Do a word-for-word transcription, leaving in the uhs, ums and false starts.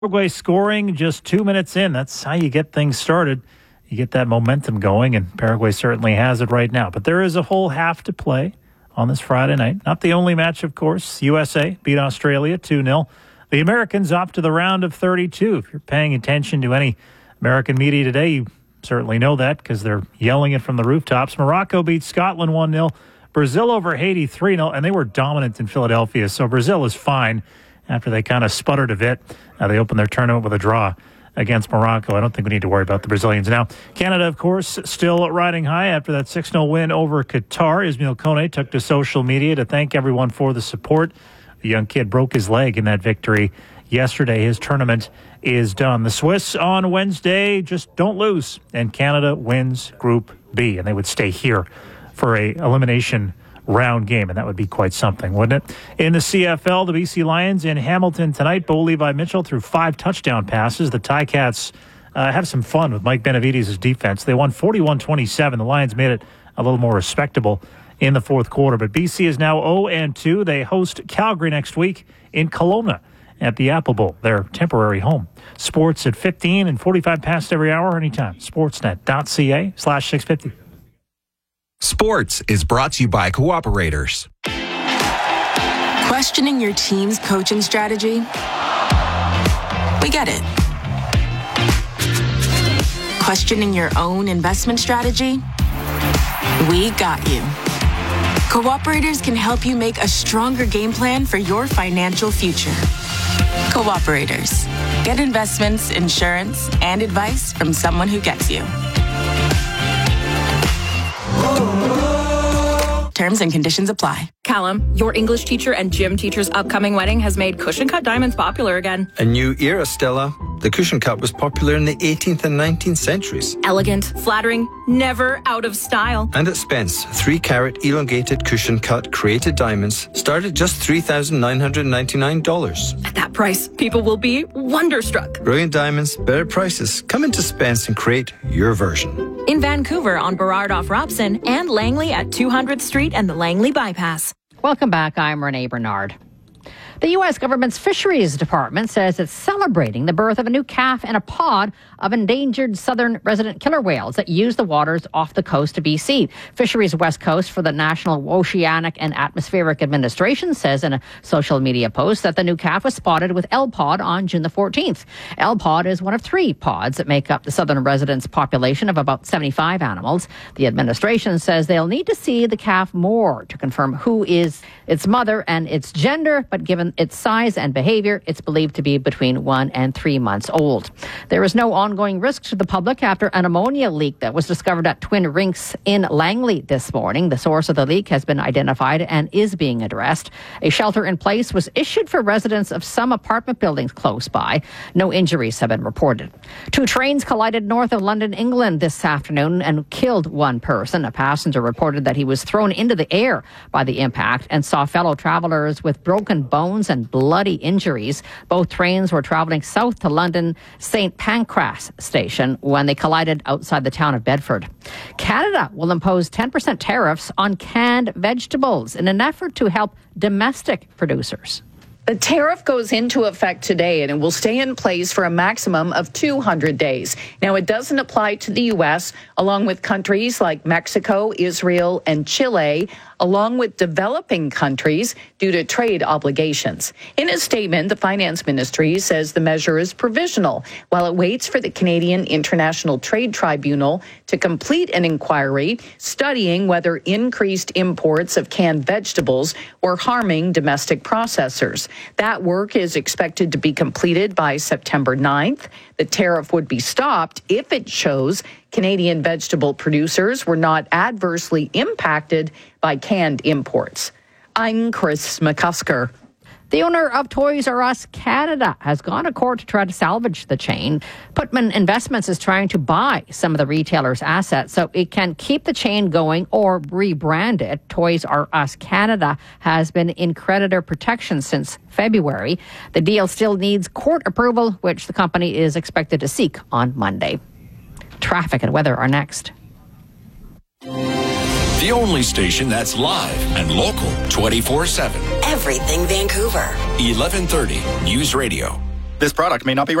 Paraguay scoring just two minutes in. That's how you get things started. You get that momentum going, and Paraguay certainly has it right now. But there is a whole half to play on this Friday night. Not the only match, of course. U S A beat Australia two nil. The Americans up to the round of thirty-two. If you're paying attention to any American media today, you certainly know that because they're yelling it from the rooftops. Morocco beat Scotland one nil. Brazil over Haiti three nil, and they were dominant in Philadelphia. So Brazil is fine after they kind of sputtered a bit. Now they opened their tournament with a draw against Morocco. I don't think we need to worry about the Brazilians now. Canada, of course, still riding high after that six nil win over Qatar. Ismail Kone took to social media to thank everyone for the support. The young kid broke his leg in that victory yesterday. His tournament is done. The Swiss on Wednesday just don't lose, and Canada wins Group B, and they would stay here for a elimination round game, and that would be quite something, wouldn't it? In the C F L, the B C Lions in Hamilton tonight. Bo Levi Mitchell threw five touchdown passes. The Ticats uh, have some fun with Mike Benavides' defense. They won forty-one twenty-seven. The Lions made it a little more respectable in the fourth quarter, but B C is now oh and two. They host Calgary next week in Kelowna at the Apple Bowl, their temporary home. Sports at fifteen and forty-five past every hour, anytime. Sportsnet.ca slash 650. Sports is brought to you by Cooperators. Questioning your team's coaching strategy? We get it. Questioning your own investment strategy? We got you. Cooperators can help you make a stronger game plan for your financial future. Cooperators. Get investments, insurance, and advice from someone who gets you. Terms and conditions apply. Callum, your English teacher and gym teacher's upcoming wedding has made cushion cut diamonds popular again. A new era, Stella. The cushion cut was popular in the eighteenth and nineteenth centuries. Elegant, flattering, never out of style. And at Spence, three carat elongated cushion cut created diamonds start at just three thousand nine hundred ninety-nine dollars. At that price, people will be wonderstruck. Brilliant diamonds, better prices. Come into Spence and create your version. In Vancouver on Burrard off Robson and Langley at two hundredth Street and the Langley Bypass. Welcome back. I'm Renee Bernard. The U S government's Fisheries Department says it's celebrating the birth of a new calf in a pod of endangered southern resident killer whales that use the waters off the coast of B C. Fisheries West Coast for the National Oceanic and Atmospheric Administration says in a social media post that the new calf was spotted with L-Pod on June the fourteenth. L-Pod is one of three pods that make up the southern residents' population of about seventy-five animals. The administration says they'll need to see the calf more to confirm who is its mother and its gender, but given its size and behavior, it's believed to be between one and three months old. There is no ongoing risk to the public after an ammonia leak that was discovered at Twin Rinks in Langley this morning. The source of the leak has been identified and is being addressed. A shelter in place was issued for residents of some apartment buildings close by. No injuries have been reported. Two trains collided north of London, England this afternoon and killed one person. A passenger reported that he was thrown into the air by the impact and saw fellow travelers with broken bones and bloody injuries. Both trains were traveling south to London Saint Pancras station when they collided outside the town of Bedford. Canada will impose ten percent tariffs on canned vegetables in an effort to help domestic producers. The tariff goes into effect today, and it will stay in place for a maximum of two hundred days. Now, it doesn't apply to the U S, along with countries like Mexico, Israel, and Chile, along with developing countries due to trade obligations. In a statement, the Finance Ministry says the measure is provisional while it waits for the Canadian International Trade Tribunal to complete an inquiry studying whether increased imports of canned vegetables were harming domestic processors. That work is expected to be completed by September ninth. The tariff would be stopped if it shows Canadian vegetable producers were not adversely impacted by canned imports. I'm Chris McCusker. The owner of Toys R Us Canada has gone to court to try to salvage the chain. Putman Investments is trying to buy some of the retailer's assets so it can keep the chain going or rebrand it. Toys R Us Canada has been in creditor protection since February. The deal still needs court approval, which the company is expected to seek on Monday. Traffic and weather are next. The only station that's live and local twenty-four seven. Everything Vancouver. eleven thirty News Radio. This product may not be